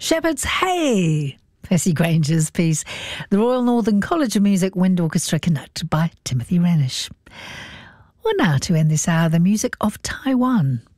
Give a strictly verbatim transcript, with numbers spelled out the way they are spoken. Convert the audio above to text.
Shepherds, Hey! Percy Granger's piece. The Royal Northern College of Music Wind Orchestra, conducted by Timothy Renish. Well, now to end this hour, the music of Taiwan.